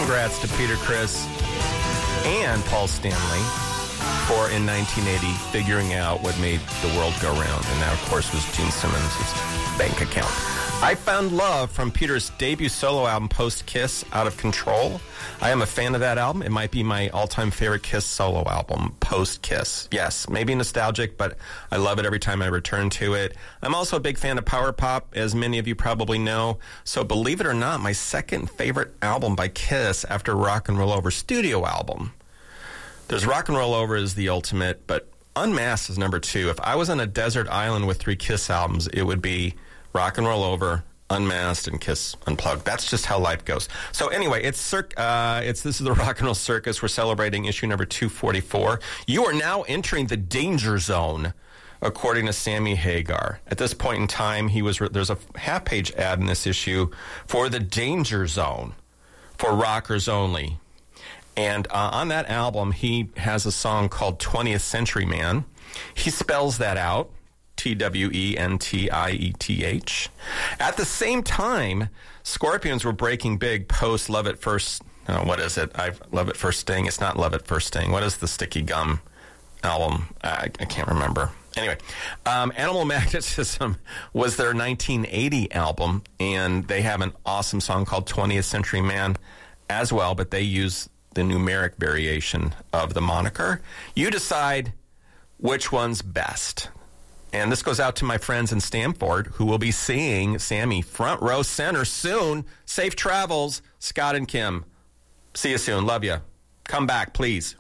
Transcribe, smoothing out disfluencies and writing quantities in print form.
congrats to Peter Criss and Paul Stanley for, in 1980, figuring out what made the world go round. And that, of course, was Gene Simmons' bank account. I Found Love from Peter's debut solo album, Post-Kiss, Out of Control. I am a fan of that album. It might be my all-time favorite Kiss solo album, Post-Kiss. Yes, maybe nostalgic, but I love it every time I return to it. I'm also a big fan of power pop, as many of you probably know. So believe it or not, my second favorite album by Kiss after Rock and Roll Over studio album. There's Rock and Roll Over is the ultimate, but Unmasked is number 2. If I was on a desert island with 3 Kiss albums, it would be Rock and Roll Over, Unmasked, and Kiss Unplugged. That's just how life goes. So anyway, this is the Rock and Roll Circus. We're celebrating issue number 244. You are now entering the danger zone, according to Sammy Hagar. At this point in time, there's a half-page ad in this issue for the danger zone for rockers only. And on that album, he has a song called 20th Century Man. He spells that out. Twentieth. At the same time, Scorpions were breaking big post Love at First. What is it? Love at First Sting. It's not Love at First Sting. What is the Sticky Gum album? I can't remember. Anyway, Animal Magnetism was their 1980 album, and they have an awesome song called 20th Century Man as well, but they use the numeric variation of the moniker. You decide which one's best. And this goes out to my friends in Stamford who will be seeing Sammy front row center soon. Safe travels, Scott and Kim. See you soon. Love you. Come back, please.